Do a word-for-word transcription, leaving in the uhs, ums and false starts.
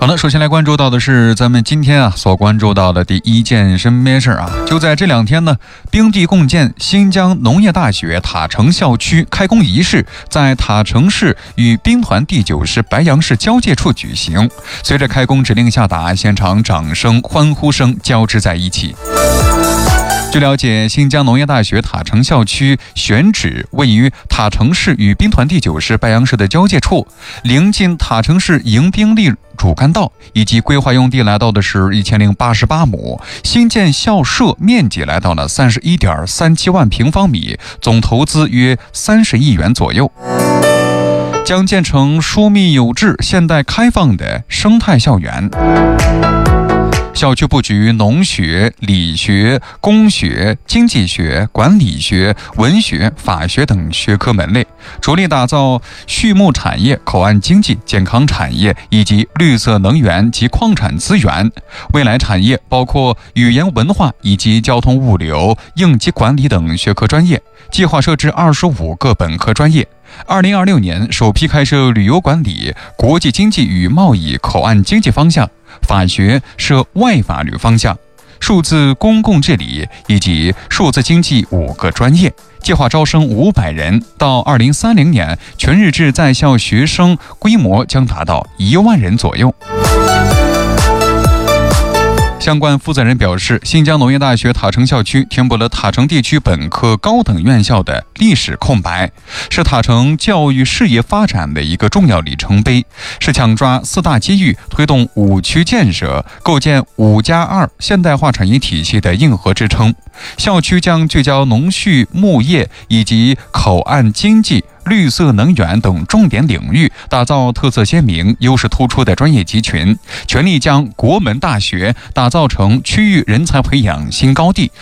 好了，首先来关注到的是咱们今天啊所关注到的第一件身边事啊，就在这两天呢，冰地共建新疆农业大学塔城校区开工仪式在塔城市与兵团第九师白杨市交界处举行。随着开工指令下达，现场掌声、欢呼声交织在一起。据了解，新疆农业大学塔城校区选址位于塔城市与兵团第九师白杨市的交界处，临近塔城市迎宾力主干道，以及规划用地来到的是一千零八十八亩，新建校舍面积来到了三十一点三七万平方米，总投资约三十亿元左右，将建成疏密有致、现代开放的生态校园。校区布局农学、理学、工学、经济学、管理学、文学、法学等学科门类，着力打造畜牧产业、口岸经济、健康产业以及绿色能源及矿产资源。未来产业包括语言文化以及交通物流、应急管理等学科专业，计划设置二十五个本科专业。二零二六年首批开设旅游管理、国际经济与贸易、口岸经济方向，法学设外法律方向，数字公共治理以及数字经济五个专业，计划招生五百人，到二零三零年全日制在校学生规模将达到一万人左右。相关负责人表示，新疆农业大学塔城校区填补了塔城地区本科高等院校的历史空白，是塔城教育事业发展的一个重要里程碑，是抢抓四大机遇、推动五区建设、构建五加二现代化产业体系的硬核支撑。校区将聚焦农畜牧业以及口岸经济、绿色能源等重点领域，打造特色鲜明、优势突出的专业集群，全力将国门大学打造成区域人才培养新高地，